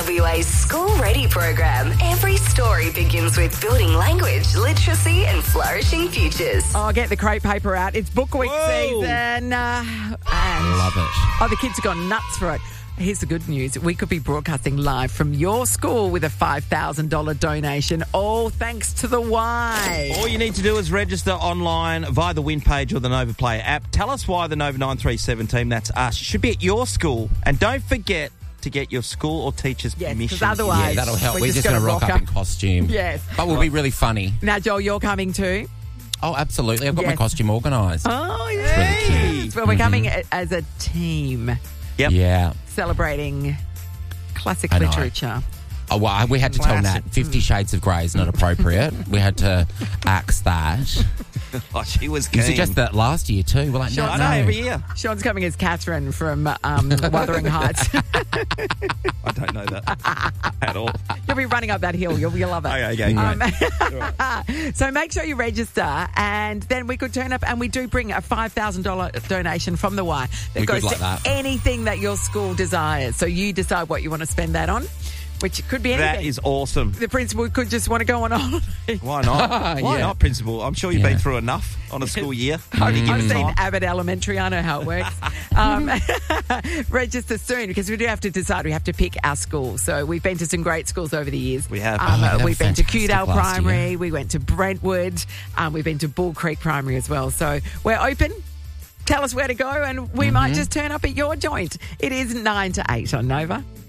WA's School Ready program. Every story begins with building language, literacy and flourishing futures. Oh, get the crepe paper out. It's book week season. And Love it. Oh, the kids have gone nuts for it. Here's the good news. We could be broadcasting live from your school with a $5,000 donation, all thanks to the Y. All you need to do is register online via the Win page or the Nova Player app. Tell us why the Nova 937 team, that's us, should be at your school. And don't forget to get your school or teacher's Yes, permission. because otherwise... Yeah, that'll help. we're We're just just going to gonna rock up in costume. Yes. But we'll be really funny. Now, Joel, you're coming too? Oh, absolutely. I've got my Yes. costume organised. Oh, really yes. Well, we're coming as a team Yep. Yeah. celebrating classic I know. literature. Oh, well, we had to tell Classic. Nat 50 Shades of Grey is not appropriate. We had to axe that. Oh, she was You keen. suggest that last year too. We're like, Sure, I no. know, every year. Sean's coming as Catherine from Wuthering Heights. I don't know that at all. You'll be running up that hill. You'll love it. Okay, great. So make sure you register, and then we could turn up, and we do bring a $5,000 donation from the Y that We goes could like to that. anything that your school desires. So you decide what you want to spend that on, which could be anything. That is awesome. The principal could just want to go on holiday. Why not? Why Yeah. not, Principal? I'm sure you've Yeah. been through enough on a school year. I've Any given seen time. Abbott Elementary. I know how it works. Register soon, because we do have to decide. We have to pick our school. So we've been to some great schools over the years. We have. they We've were been to fantastic Cudale last Primary. year. We went to Brentwood. We've been to Bull Creek Primary as well. So we're open. Tell us where to go, and we might just turn up at your joint. It is 9 to 8 on Nova.